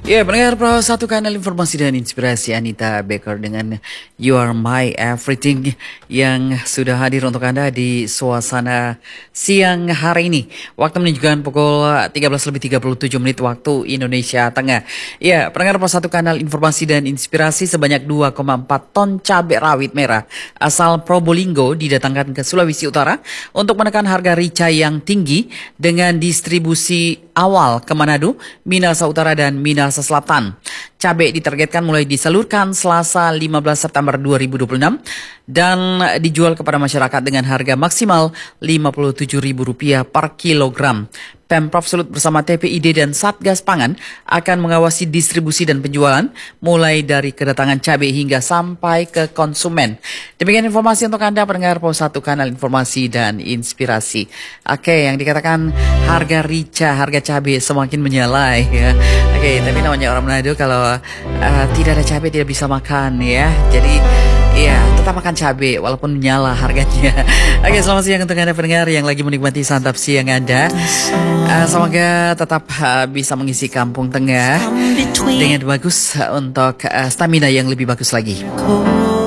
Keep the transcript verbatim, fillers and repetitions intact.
Ya, pendengar Pro satu kanal informasi dan inspirasi Anita Baker dengan You Are My Everything yang sudah hadir untuk Anda di suasana siang hari ini. Waktu menunjukkan pukul tiga belas lebih tiga puluh tujuh menit waktu Indonesia Tengah. Ya, pendengar Pro satu kanal informasi dan inspirasi sebanyak dua koma empat ton cabai rawit merah asal Probolinggo didatangkan ke Sulawesi Utara untuk menekan harga rica yang tinggi dengan distribusi awal ke Manado, Minahasa Utara dan Minahasa Selatan. Cabai ditargetkan mulai disalurkan Selasa lima belas September dua ribu dua puluh enam dan dijual kepada masyarakat dengan harga maksimal lima puluh tujuh ribu rupiah per kilogram. Pemprov Sulut bersama T P I D dan Satgas Pangan akan mengawasi distribusi dan penjualan mulai dari kedatangan cabai hingga sampai ke konsumen. Demikian informasi untuk Anda pendengar Pos satu kanal informasi dan inspirasi. Oke, yang dikatakan harga rica, harga cabai semakin menyalai ya. Oke, tapi namanya orang Manado kalau uh, tidak ada cabai tidak bisa makan ya. Jadi iya, tetap makan cabai walaupun menyala harganya. Oke, selamat siang untuk Anda pendengar yang lagi menikmati santap siang Anda. Uh, semoga tetap uh, bisa mengisi kampung tengah dengan bagus uh, untuk uh, stamina yang lebih bagus lagi.